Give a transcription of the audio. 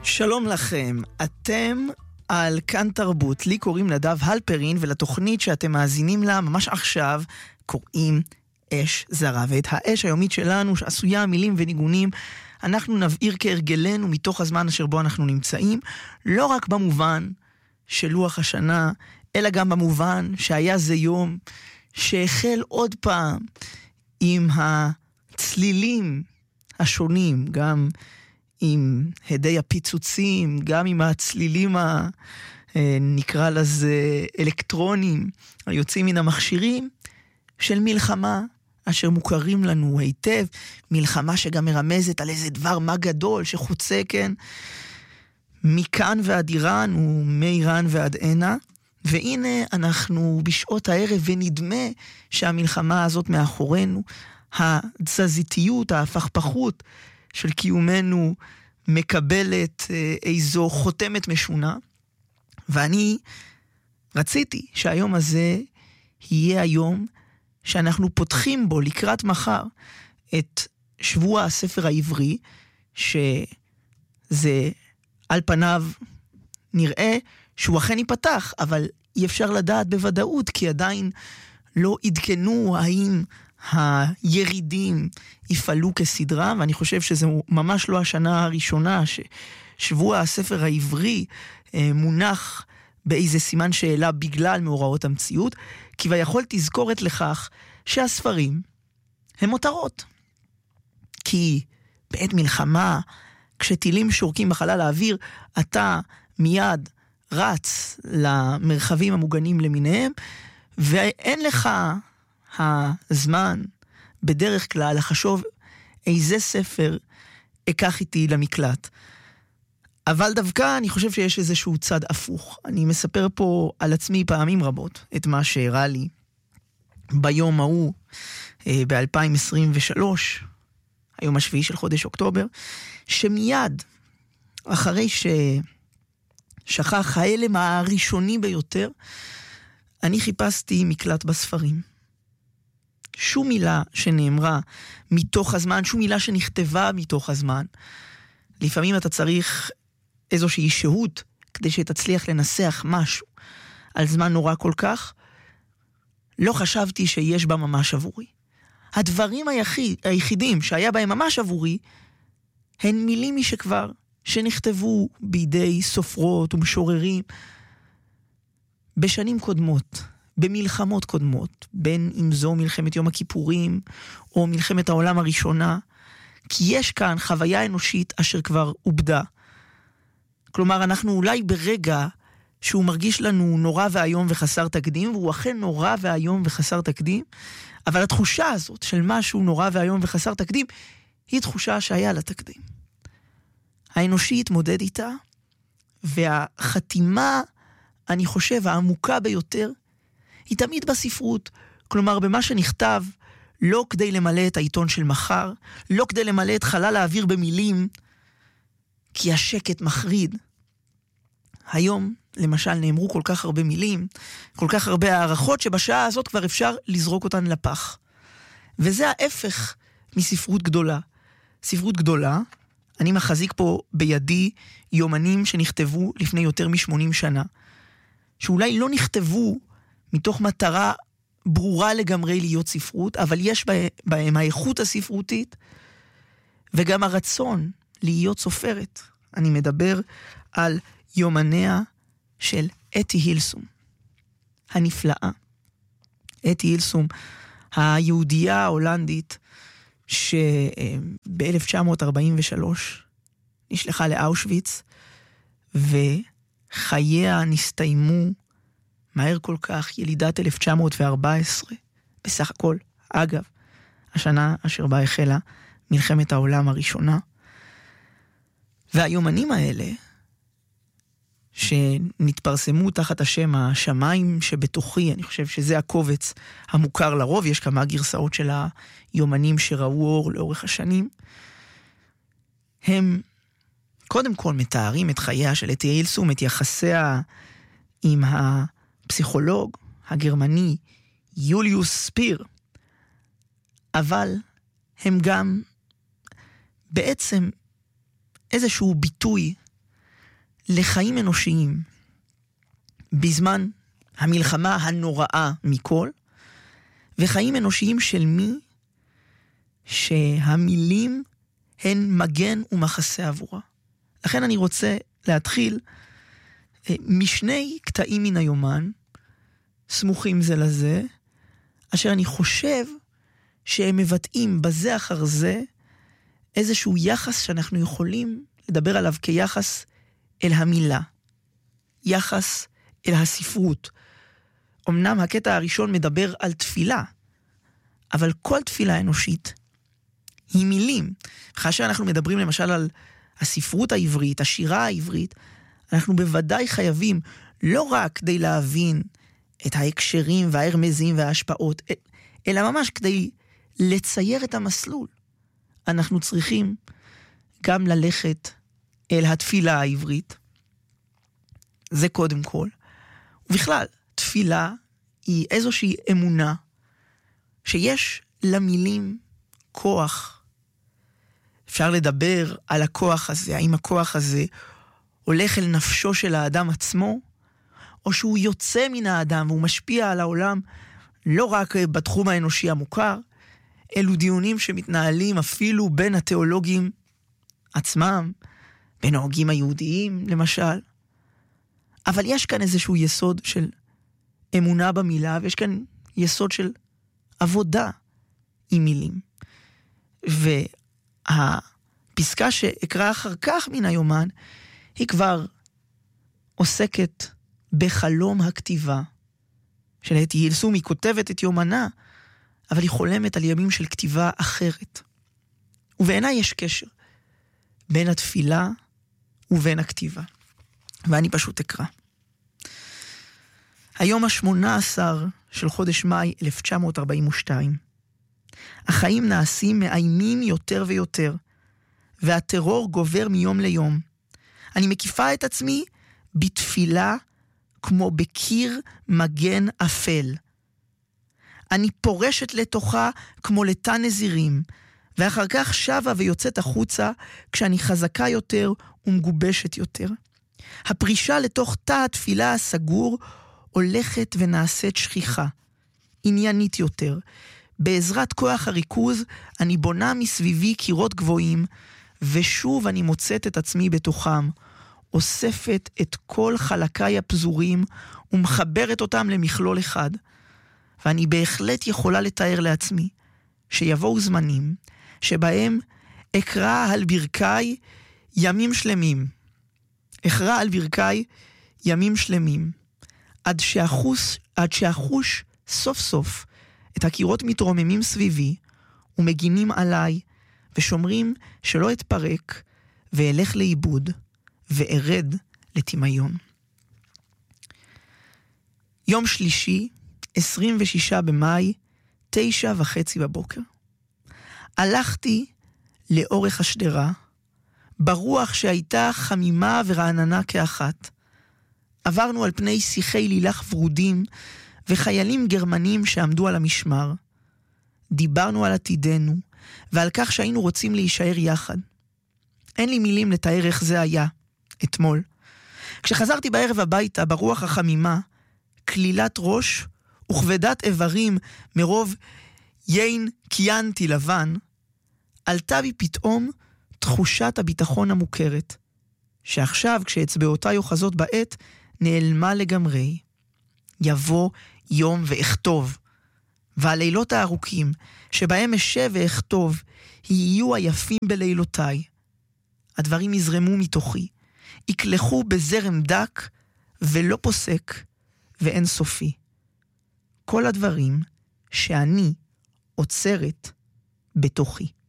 שלום לכם, אתם על כאן תרבות, לי קוראים נדב הלפרין, ולתוכנית שאתם מאזינים לה ממש עכשיו קוראים אש זרה. ואת האש היומית שלנו, שעשויה מילים וניגונים, אנחנו נבעיר כהרגלנו מתוך הזמן אשר בו אנחנו נמצאים, לא רק במובן של לוח השנה, אלא גם במובן שהיה זה יום שהחל עוד פעם עם הצלילים השונים, גם עם הדי הפיצוצים, גם עם הצלילים נקרא לזה אלקטרונים, היוצאים מן המכשירים של מלחמה, אשר מוכרים לנו היטב, מלחמה שגם מרמזת על איזה דבר מה גדול שחוצה, כן, מכאן ועד איראן ומאיראן ועד הנה, והנה אנחנו בשעות הערב ונדמה שהמלחמה הזאת מאחורינו, התזזיתיות, ההפכפכות של קיומנו מקבלת איזו חותמת משונה, ואני רציתי שהיום הזה יהיה היום שאנחנו פותחים בו לקראת מחר את שבוע הספר העברי, שזה על פניו נראה שהוא אכן ייפתח, אבל אי אפשר לדעת בוודאות, כי עדיין לא עדכנו האם הירידים יפעלו כסדרה, ואני חושב שזה ממש לא השנה הראשונה ששבוע הספר העברי מונח באיזה סימן שאלה בגלל מאורעות המציאות, כי ויכול תזכורת לכך שהספרים הם מותרות. כי בעת מלחמה, כשטילים שורקים בחלל האוויר, אתה מיד רץ למרחבים המוגנים למיניהם, ואין לך הזמן בדרך כלל לחשוב איזה ספר אקח איתי למקלט. אבל דווקא אני חושב שיש איזשהו צד הפוך. אני מספר פה על עצמי פעמים רבות את מה שהראה לי ביום ההוא ב-2023, היום השביעי של חודש אוקטובר, שמיד אחרי ששכח האלם הראשוני ביותר, אני חיפשתי מקלט בספרים. שום מילה שנאמרה מתוך הזמן, שום מילה שנכתבה מתוך הזמן. לפעמים אתה צריך איזושהי שהות כדי שתצליח לנסח משהו על זמן נורא כל כך. לא חשבתי שיש בה ממש עבורי. הדברים היחידים שהיה בהם ממש עבורי הן מילים משכבר, שנכתבו בידי סופרות ומשוררים בשנים קודמות, במלחמות קודמות, בין אם זו מלחמת יום הכיפורים או מלחמת העולם הראשונה, כי יש כאן חוויה אנושית אשר כבר עובדה. כלומר, אנחנו אולי ברגע שהוא מרגיש לנו נורא והיום וחסר תקדים, והוא אכן נורא והיום וחסר תקדים, אבל התחושה הזאת של משהו נורא והיום וחסר תקדים, היא תחושה שהיה לה תקדים. האנושי התמודד איתה, והחתימה, אני חושב, העמוקה ביותר, היא תמיד בספרות. כלומר, במה שנכתב, לא כדי למלא את העיתון של מחר, לא כדי למלא את חלל האוויר במילים, כי השקט מחריד. היום, למשל, נאמרו כל כך הרבה מילים, כל כך הרבה הערכות, שבשעה הזאת כבר אפשר לזרוק אותן לפח. וזה ההפך מספרות גדולה. ספרות גדולה, אני מחזיק פה בידי יומנים שנכתבו לפני יותר מ-80 שנה, שאולי לא נכתבו מתוך מטרה ברורה לגמרי להיות ספרות, אבל יש בהם האיכות הספרותית, וגם הרצון להיות סופרת. אני מדבר על יומניה של אתי הילסום, הנפלאה. אתי הילסום, היהודייה ההולנדית, שב-1943 נשלחה לאושוויץ, וחייה נסתיימו מהר כל כך, ילידת 1914, בסך הכל, אגב, השנה אשר בה החלה מלחמת העולם הראשונה. והיומנים האלה, שנתפרסמו תחת השם השמיים שבתוכי, אני חושב שזה הקובץ המוכר לרוב, יש כמה גרסאות של היומנים שראו אור לאורך השנים, הם קודם כל מתארים את חייה של אתי הילסום, את יחסיה עם הפסיכולוג הגרמני יוליוס ספיר, אבל הם גם בעצם איזשהו ביטוי לחיים אנושיים בזמן המלחמה הנוראה מכל, וחיים אנושיים של מי שהמילים הן מגן ומחסה עבורה. לכן אני רוצה להתחיל משני קטעים מן היומן, סמוכים זה לזה, אשר אני חושב שהם מבטאים בזה אחר זה איזשהו יחס שאנחנו יכולים לדבר עליו כיחס אל המילה, יחס אל הספרות. אמנם הקטע הראשון מדבר על תפילה, אבל כל תפילה אנושית היא מילים. כאשר אנחנו מדברים למשל על הספרות העברית, השירה העברית, אנחנו בוודאי חייבים לא רק כדי להבין את ההקשרים וההרמזים וההשפעות, אלא ממש כדי לצייר את המסלול. אנחנו צריכים גם ללכת אל התפילה העברית. זה קודם כל. ובכלל, תפילה היא איזושהי אמונה שיש למילים כוח. אפשר לדבר על הכוח הזה, האם הכוח הזה הולך אל נפשו של האדם עצמו, או שהוא יוצא מן האדם והוא משפיע על העולם לא רק בתחום האנושי המוכר, אלו דיונים שמתנהלים אפילו בין התיאולוגים עצמם, בין ההוגים היהודיים למשל. אבל יש כאן איזשהו יסוד של אמונה במילה, ויש כאן יסוד של עבודה עם מילים. והפסקה שאקרא אחר כך מן היומן, היא כבר עוסקת בחלום הכתיבה של אתי הילסום. היא כותבת את יומנה, אבל היא חולמת על ימים של כתיבה אחרת. ובעיניי יש קשר בין התפילה ובין הכתיבה. ואני פשוט אקרא. היום ה-18 של חודש מאי 1942. החיים נעשים מאיימים יותר ויותר, והטרור גובר מיום ליום. אני מקיפה את עצמי בתפילה כמו בקיר מגן אפל. אני פורשת לתוכה כמו לתא נזירים, ואחר כך שבה ויוצאת החוצה כשאני חזקה יותר ומגובשת יותר. הפרישה לתוך תא התפילה הסגור הולכת ונעשית שכיחה, עניינית יותר. בעזרת כוח הריכוז אני בונה מסביבי קירות גבוהים, ושוב אני מוצאת את עצמי בתוכם, אוספת את כל חלקיי הפזורים ומחברת אותם למכלול אחד. ואני בהחלט יכולה לתאר לעצמי שיבואו זמנים שבהם אקרא על ברכיי ימים שלמים. אקרא על ברכיי ימים שלמים, עד שאחוש סוף סוף את הקירות מתרוממים סביבי ומגינים עליי ושומרים שלא אתפרק ואלך לאיבוד וארד לתימיון. יום שלישי, 26 במאי, 9:30 בבוקר. הלכתי לאורך השדרה, ברוח שהייתה חמימה ורעננה כאחת. עברנו על פני שיחי לילך ורודים וחיילים גרמנים שעמדו על המשמר. דיברנו על עתידנו ועל כך שהיינו רוצים להישאר יחד. אין לי מילים לתאר איך זה היה, אתמול. כשחזרתי בערב הביתה ברוח החמימה, כלילת ראש וכבדת איברים מרוב יין קיינתי לבן, עלתה בי פתאום תחושת הביטחון המוכרת, שעכשיו כשאצבעותיי אוחזות בעת, נעלמה לגמרי. יבוא יום ואכתוב, והלילות הארוכים שבהם אשב ואכתוב, יהיו היפים בלילותיי. הדברים יזרמו מתוכי, יקלחו בזרם דק ולא פוסק ואין סופי. כל הדברים שאני עוצרת בתוכי.